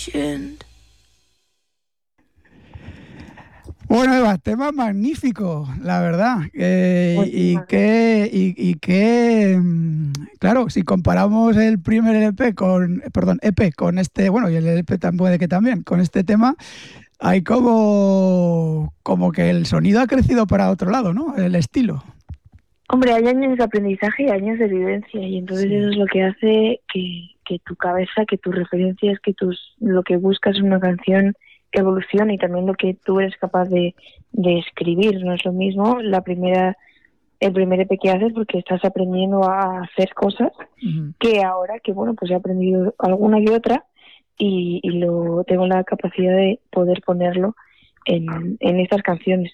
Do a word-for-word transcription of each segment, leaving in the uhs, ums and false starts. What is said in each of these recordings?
legend. Bueno, Eva, tema magnífico, la verdad. Eh, y que, y, y que, mm, claro, si comparamos el primer L P con, perdón, E P con este, bueno, y el L P también puede que también, con este tema, hay como, como que el sonido ha crecido para otro lado, ¿no? El estilo. Hombre, hay años de aprendizaje y años de vivencia, y entonces Sí. eso es lo que hace que, que tu cabeza, que tus referencias, que tus, lo que buscas en una canción evolucione, y también lo que tú eres capaz de, de escribir. No es lo mismo la primera, el primer E P que haces porque estás aprendiendo a hacer cosas, uh-huh, que ahora que, bueno, pues he aprendido alguna y otra y, y lo tengo la capacidad de poder ponerlo en, en estas canciones.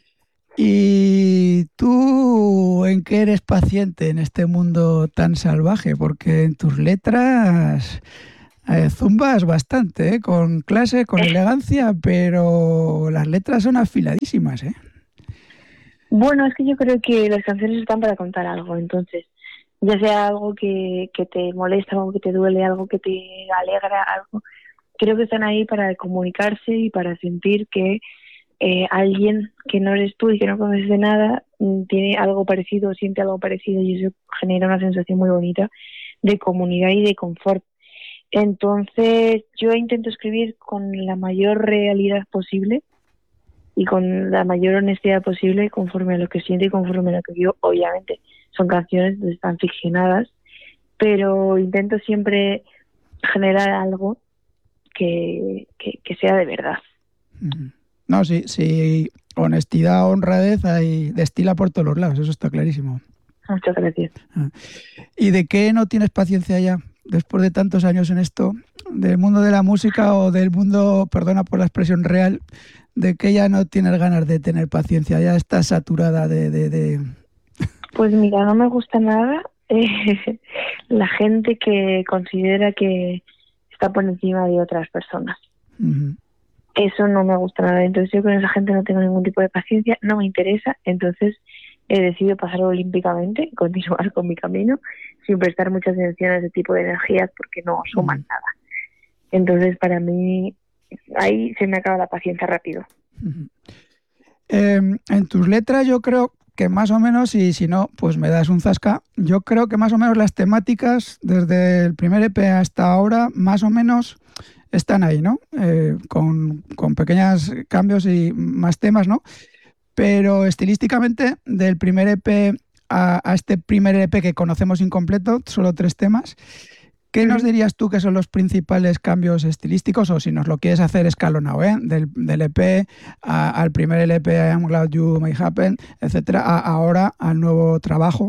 ¿Y tú en qué eres paciente en este mundo tan salvaje? Porque en tus letras eh, zumbas bastante, ¿eh? Con clase, con elegancia, pero las letras son afiladísimas, ¿eh? Bueno, es que yo creo que las canciones están para contar algo, entonces, ya sea algo que, que te molesta, algo que te duele, algo que te alegra, algo, creo que están ahí para comunicarse y para sentir que Eh, alguien que no eres tú y que no conoces de nada tiene algo parecido, siente algo parecido, y eso genera una sensación muy bonita de comunidad y de confort. Entonces yo intento escribir con la mayor realidad posible y con la mayor honestidad posible, conforme a lo que siento y conforme a lo que vivo. Obviamente son canciones que están ficcionadas, pero intento siempre generar algo que, que, que sea de verdad. Mm-hmm. No, sí, sí, honestidad, honradez, hay, destila por todos los lados, eso está clarísimo. Muchas gracias. ¿Y de qué no tienes paciencia ya, después de tantos años en esto, del mundo de la música o del mundo, perdona por la expresión real, de que ya no tienes ganas de tener paciencia, ya estás saturada de... de, de... Pues mira, no me gusta nada eh, la gente que considera que está por encima de otras personas. Uh-huh. Eso no me gusta nada, entonces yo con esa gente no tengo ningún tipo de paciencia, no me interesa, entonces he decidido pasar olímpicamente, continuar con mi camino, sin prestar mucha atención a ese tipo de energías porque no suman uh-huh. nada. Entonces para mí ahí se me acaba la paciencia rápido. Uh-huh. Eh, en tus letras yo creo que más o menos, y si no, pues me das un zasca, yo creo que más o menos las temáticas desde el primer E P hasta ahora, más o menos están ahí, ¿no? Eh, con, con pequeños cambios y más temas, ¿no? Pero estilísticamente, del primer E P a, a este primer E P que conocemos incompleto, solo tres temas, ¿qué nos dirías tú que son los principales cambios estilísticos? O si nos lo quieres hacer escalonado, ¿eh? Del, del E P a, al primer L P, I'm Glad You May Happen, etcétera, a, ahora al nuevo trabajo.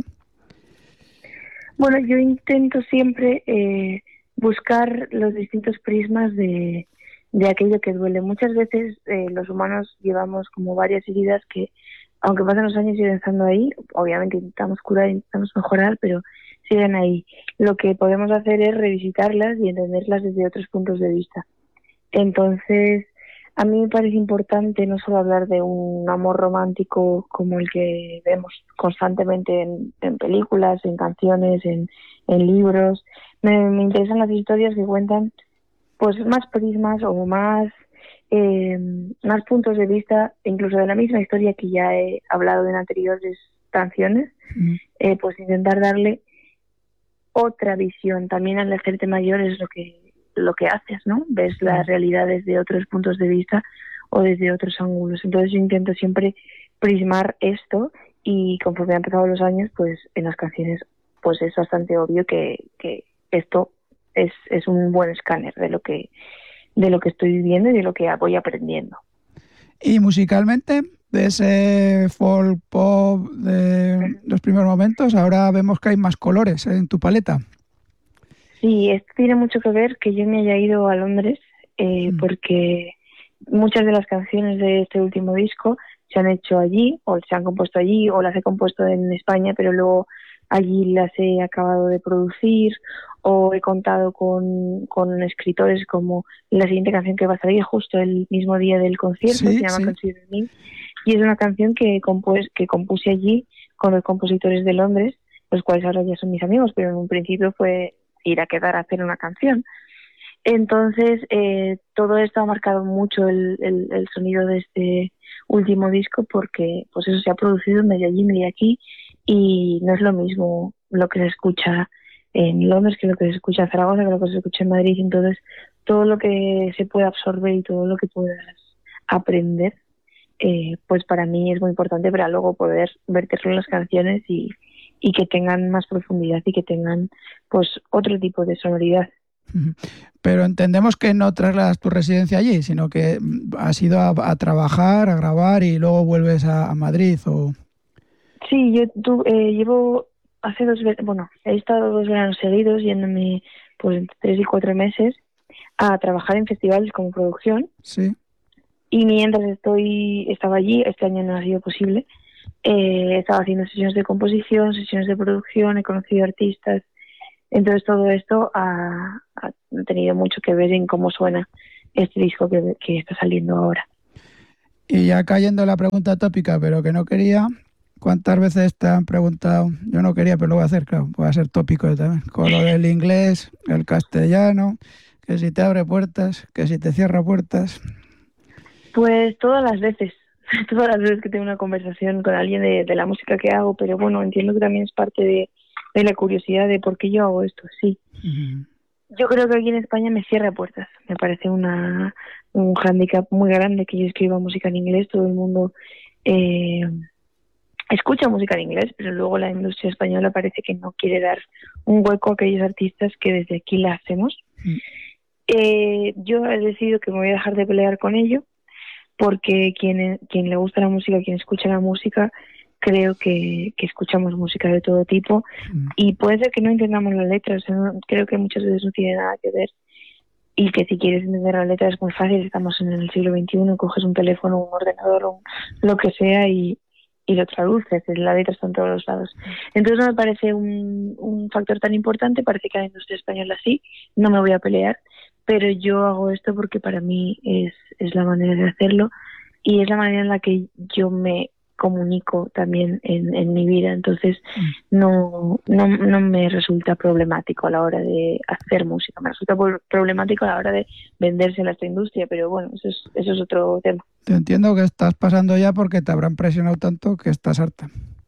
Bueno, yo intento siempre eh, buscar los distintos prismas de, de aquello que duele. Muchas veces eh, los humanos llevamos como varias heridas que, aunque pasan los años, siguen estando ahí. Obviamente intentamos curar, intentamos mejorar, pero siguen ahí. Lo que podemos hacer es revisitarlas y entenderlas desde otros puntos de vista. Entonces, a mí me parece importante no solo hablar de un amor romántico como el que vemos constantemente en, en películas, en canciones, en, en libros. Me, me interesan las historias que cuentan pues más prismas o más, eh, más puntos de vista, incluso de la misma historia que ya he hablado en anteriores canciones, mm. eh, pues intentar darle otra visión. También al hacerte mayor es lo que lo que haces, ¿no? Ves la realidad desde otros puntos de vista o desde otros ángulos. Entonces yo intento siempre prismar esto, y conforme han pasado los años, pues en las canciones pues es bastante obvio que, que esto es, es un buen escáner de lo que de lo que estoy viviendo y de lo que voy aprendiendo. Y musicalmente, de ese folk pop de los primeros momentos, ahora vemos que hay más colores en tu paleta. Sí, esto tiene mucho que ver que yo me haya ido a Londres, eh, mm. porque muchas de las canciones de este último disco se han hecho allí, o se han compuesto allí, o las he compuesto en España, pero luego allí las he acabado de producir, o he contado con, con escritores como la siguiente canción que va a salir justo el mismo día del concierto, sí, se llama sí. Consider Me, y es una canción que, compus, que compuse allí con los compositores de Londres, los cuales ahora ya son mis amigos, pero en un principio fue ir a quedar a hacer una canción. Entonces, eh, todo esto ha marcado mucho el, el, el sonido de este último disco porque pues eso se ha producido medio allí, medio aquí y no es lo mismo lo que se escucha en Londres que lo que se escucha en Zaragoza, que lo que se escucha en Madrid. Entonces, todo lo que se puede absorber y todo lo que puedas aprender, eh, pues para mí es muy importante para luego poder verterlo en las canciones y, y que tengan más profundidad y que tengan pues otro tipo de sonoridad. Pero entendemos que no trasladas tu residencia allí, sino que has ido a, a trabajar, a grabar y luego vuelves a, a Madrid. O... Sí, yo tu, eh, llevo hace dos, bueno, he estado dos veranos seguidos yéndome pues entre tres y cuatro meses a trabajar en festivales como producción. Sí. Y mientras estoy estaba allí, este año no ha sido posible, eh, estaba haciendo sesiones de composición, sesiones de producción, he conocido artistas. Entonces todo esto ha, ha tenido mucho que ver en cómo suena este disco que, que está saliendo ahora. Y ya cayendo en la pregunta tópica, pero que no quería, ¿cuántas veces te han preguntado? Yo no quería, pero lo voy a hacer, claro, voy a ser tópico también. Con lo del inglés, el castellano, que si te abre puertas, que si te cierra puertas. Pues todas las veces, todas las veces que tengo una conversación con alguien de, de la música que hago, pero bueno, entiendo que también es parte de, de la curiosidad de por qué yo hago esto, sí. Uh-huh. Yo creo que aquí en España me cierra puertas. Me parece una un hándicap muy grande que yo escriba música en inglés. Todo el mundo eh, escucha música en inglés, pero luego la industria española parece que no quiere dar un hueco a aquellos artistas que desde aquí la hacemos. Mm. Eh, yo he decidido que me voy a dejar de pelear con ello, porque quien, quien le gusta la música, quien escucha la música, creo que, que escuchamos música de todo tipo mm. y puede ser que no entendamos la letra, o sea, no, creo que muchas veces no tiene nada que ver y que si quieres entender la letra es muy fácil, estamos en el siglo veintiuno, coges un teléfono, un ordenador, un, lo que sea y, y lo traduces, la letra está en todos los lados. Entonces no me parece un, un factor tan importante, parece que a la industria española sí, no me voy a pelear, pero yo hago esto porque para mí es, es la manera de hacerlo y es la manera en la que yo me comunico también en, en mi vida, entonces no, no no me resulta problemático a la hora de hacer música, me resulta problemático a la hora de vendérsela a esta industria, pero bueno, eso es, eso es otro tema. Te entiendo que estás pasando ya porque te habrán presionado tanto que estás harta.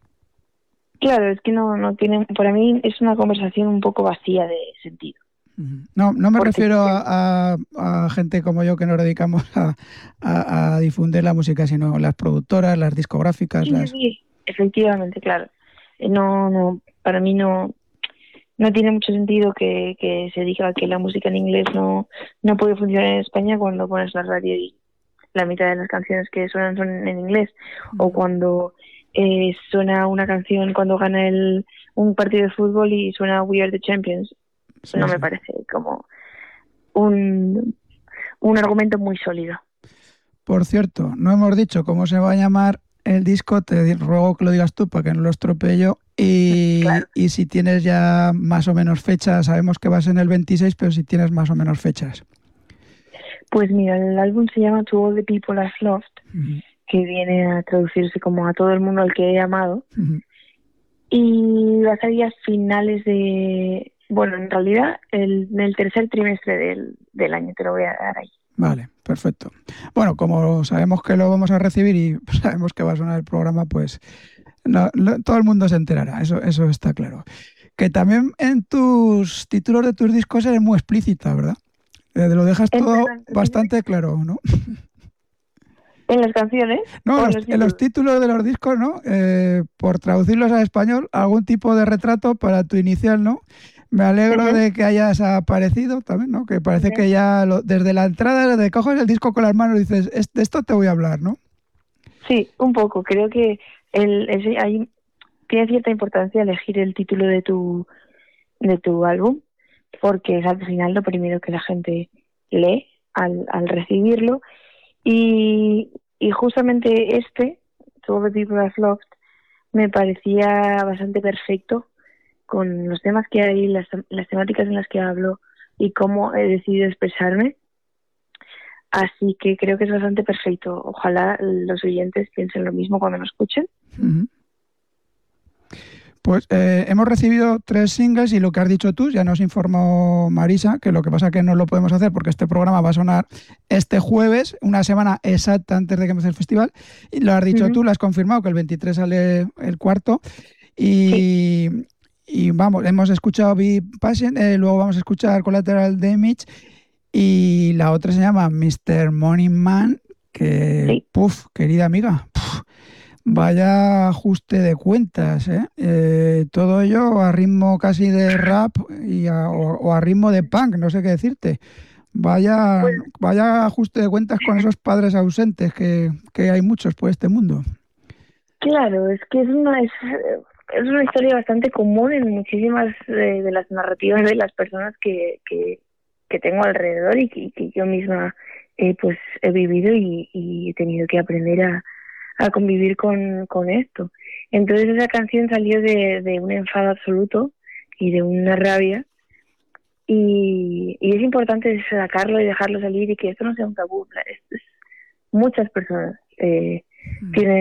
Claro, es que no, no tiene, para mí es una conversación un poco vacía de sentido. No, no me Porque refiero a, a, a gente como yo que nos dedicamos a, a, a difundir la música, sino las productoras, las discográficas. Sí, las... sí, efectivamente, claro. No, no, para mí no, no tiene mucho sentido que, que se diga que la música en inglés no, no puede funcionar en España cuando pones la radio y la mitad de las canciones que suenan son en inglés, uh-huh. o cuando eh, suena una canción cuando gana el, un partido de fútbol y suena We Are the Champions. Sí, no sí. me parece como un, un argumento muy sólido. Por cierto, no hemos dicho cómo se va a llamar el disco, te ruego que lo digas tú para que no lo estropee yo. Y, claro. y si tienes ya más o menos fechas, sabemos que vas en el veintiséis, pero si tienes más o menos fechas. Pues mira, el álbum se llama To All the People I've Loved, uh-huh. que viene a traducirse como a todo el mundo al que he amado. Uh-huh. Y va a salir a finales de... Bueno, en realidad, el, en el tercer trimestre del, del año te lo voy a dar ahí. Vale, perfecto. Bueno, como sabemos que lo vamos a recibir y sabemos que va a sonar el programa, pues no, no, todo el mundo se enterará, eso, eso está claro. Que también en tus títulos de tus discos eres muy explícita, ¿verdad? Eh, lo dejas todo bastante claro, ¿no? ¿En las canciones? No, los, los en los títulos de los discos, ¿no? Eh, por traducirlos al español, algún tipo de retrato para tu inicial, ¿no? Me alegro uh-huh. de que hayas aparecido también, ¿no? Que parece uh-huh. que ya lo, desde la entrada, desde que coges el disco con las manos, dices, de esto te voy a hablar, ¿no? Sí, un poco. Creo que el, ese, hay, tiene cierta importancia elegir el título de tu, de tu álbum, porque es al final lo primero que la gente lee al, al recibirlo. Y, y justamente este, To All the People I've Loved, me parecía bastante perfecto con los temas que hay, las, las temáticas en las que hablo y cómo he decidido expresarme. Así que creo que es bastante perfecto. Ojalá los oyentes piensen lo mismo cuando lo escuchen. Uh-huh. Pues eh, hemos recibido tres singles y lo que has dicho tú, ya nos informó Marisa, que lo que pasa que no lo podemos hacer porque este programa va a sonar este jueves, una semana exacta antes de que empiece el festival, y lo has dicho Uh-huh. tú, lo has confirmado, que el veintitrés sale el cuarto, Sí. y, y vamos, hemos escuchado Be Patient, eh, luego vamos a escuchar Collateral Damage, y la otra se llama mister Money Man, que, Sí. puf, querida amiga, puf, vaya ajuste de cuentas, ¿eh? Eh, todo ello a ritmo casi de rap y a, o, o a ritmo de punk, no sé qué decirte. Vaya, Pues vaya ajuste de cuentas con esos padres ausentes que, que hay muchos por este mundo. claro, es que es una es, es una historia bastante común en muchísimas eh, de las narrativas de las personas que, que, que tengo alrededor y que, que yo misma eh, pues he vivido y, y he tenido que aprender a, a convivir con, con esto. Entonces esa canción salió de, de un enfado absoluto y de una rabia y, y es importante sacarlo y dejarlo salir y que esto no sea un tabú. Es, es, muchas personas eh, tienen